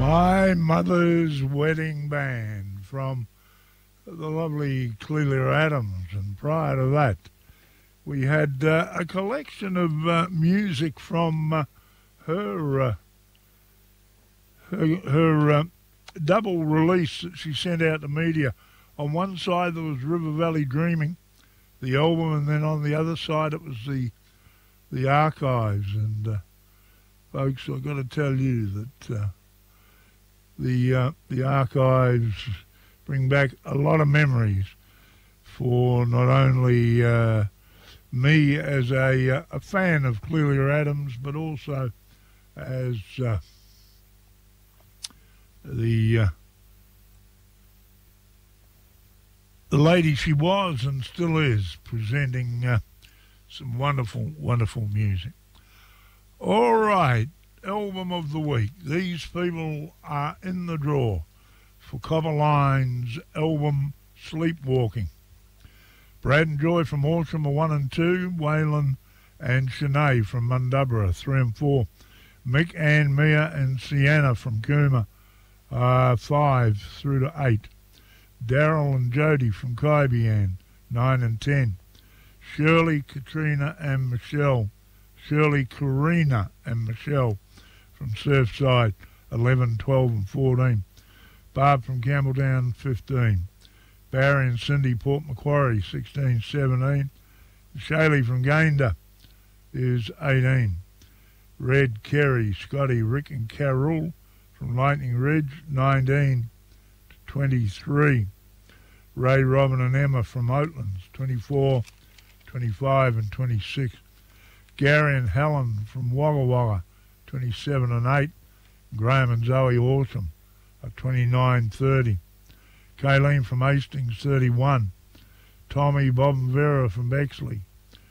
My Mother's Wedding Band from the lovely Clelia Adams. And prior to that, we had a collection of music from her double release that she sent out to media. On one side there was River Valley Dreaming, the album, and then on the other side it was the archives. And folks, I've got to tell you that the archives bring back a lot of memories for not only me as a fan of Clelia Adams, but also as the lady she was and still is, presenting some wonderful, wonderful music. All right, album of the week. These people are in the draw for Copperline's album Sleepwalking. Brad and Joy from Horsham are 1 and 2. Waylon and Shanae from Mundubbera 3 and 4. Mick and Mia and Sienna from Cooma 5 through to 8. Daryl and Jody from Kaibian 9 and 10. Shirley, Katrina and Michelle. Shirley, Karina and Michelle from Surfside 11, 12 and 14. Barb from Campbelltown 15. Barry and Cindy Port Macquarie 16, 17. Shaylee from Gayndah is 18. Red, Kerry, Scotty, Rick and Carol from Lightning Ridge 19 to 23. Ray, Robin and Emma from Oatlands 24, 25 and 26. Gary and Helen from Wagga Wagga 27 and 8. Graham and Zoe Horsham at 29, 30. Kayleen from Hastings 31. Tommy, Bob and Vera from Bexley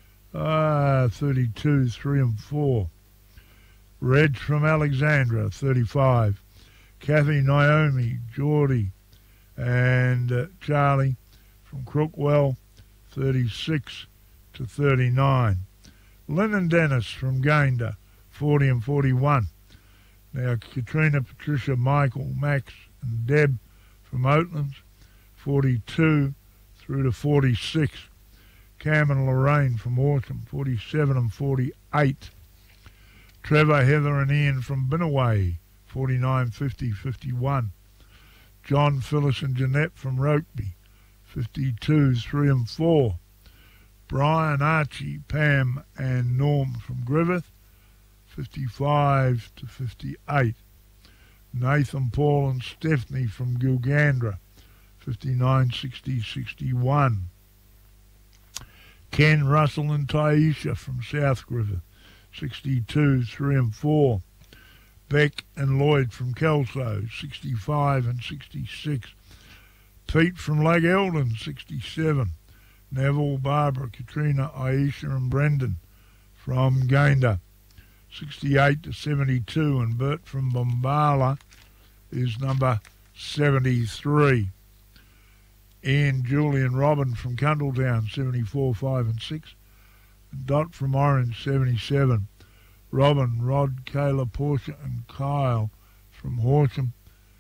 32, 3 and 4. Reg from Alexandra 35. Kathy, Naomi, Geordie and Charlie from Crookwell 36 to 39. Lynn and Dennis from Gayndah 40 and 41. Now Katrina, Patricia, Michael, Max and Deb from Oatlands 42 through to 46. Cam and Lorraine from Horsham 47 and 48. Trevor, Heather and Ian from Binnaway 49, 50, 51. John, Phyllis and Jeanette from Rokeby 52, 3 and 4. Brian, Archie, Pam and Norm from Griffith 55 to 58. Nathan, Paul and Stephanie from Gilgandra 59, 60, 61. Ken, Russell and Taisha from South Griffith 62, 3 and 4. Beck and Lloyd from Kelso 65 and 66. Pete from Lake Eldon 67. Neville, Barbara, Katrina, Aisha and Brendan from Gayndah 68 to 72. And Bert from Bombala is number 73. Ian, Julie and Robin from Cundletown 74, 5 and 6. Dot from Orange 77. Robin, Rod, Kayla, Portia and Kyle from Horsham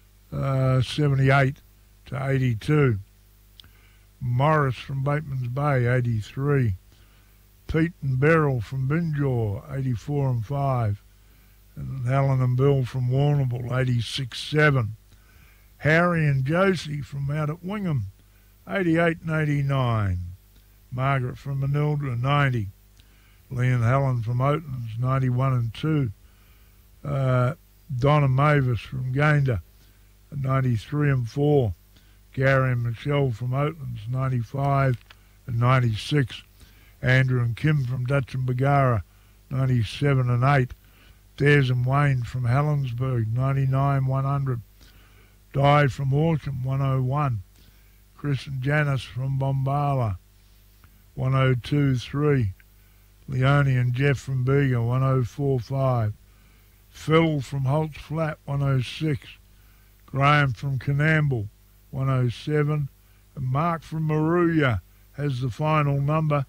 78 to 82. Morris from Bateman's Bay 83. Pete and Beryl from Binjaw 84 and 5. And Helen and Bill from Warrnambool 86, 7. Harry and Josie from out at Wingham 88 and 89. Margaret from Manildra 90. Lee and Helen from Oatlands 91 and 2. Donna Mavis from Gayndah 93 and 4. Gary and Michelle from Oatlands 95 and 96. Andrew and Kim from Dutch and Bagara 97 and 8. Des and Wayne from Helensburgh 99, 100. Di from Horsham 101. Chris and Janice from Bombala 102, 3. Leone and Jeff from Bega 104.5. Phil from Holt's Flat 106. Graham from Canamble 107. And Mark from Maruya has the final number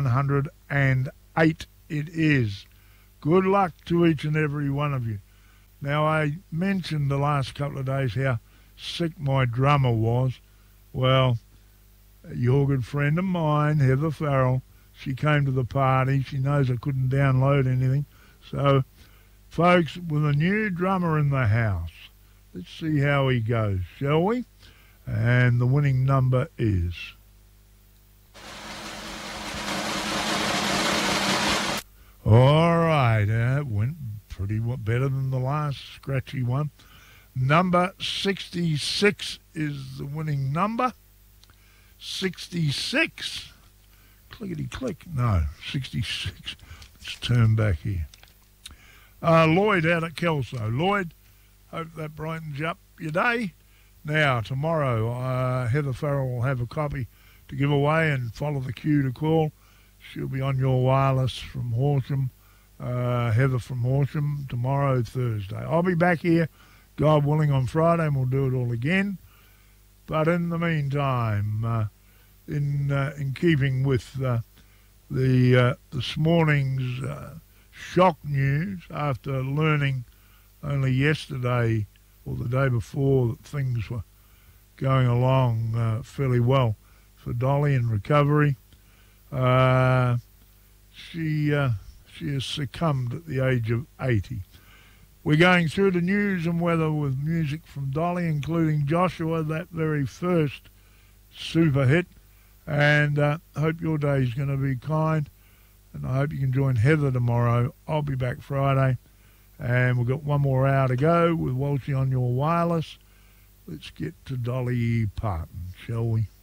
108. It is. Good luck to each and every one of you. Now, I mentioned the last couple of days how sick my drummer was. Well, your good friend of mine, Heather Farrell, she came to the party. She knows I couldn't download anything. So, folks, with a new drummer in the house, let's see how he goes, shall we? And the winning number is... All right, it went pretty better than the last scratchy one. Number 66 is the winning number. 66. Clickety-click. No, 66. Let's turn back here. Lloyd out at Kelso. Lloyd, hope that brightens up your day. Now, tomorrow, Heather Farrell will have a copy to give away and follow the cue to call. She'll be on your wireless from Horsham, Heather from Horsham, tomorrow, Thursday. I'll be back here, God willing, on Friday, and we'll do it all again. But in the meantime, in keeping with this morning's shock news, after learning only yesterday or the day before that things were going along fairly well for Dolly in recovery, she has succumbed at the age of 80. We're going through the news and weather with music from Dolly, including Joshua, that very first super hit. And I hope your day is going to be kind. And I hope you can join Heather tomorrow. I'll be back Friday. And we've got one more hour to go with Walshy on your wireless. Let's get to Dolly Parton, shall we?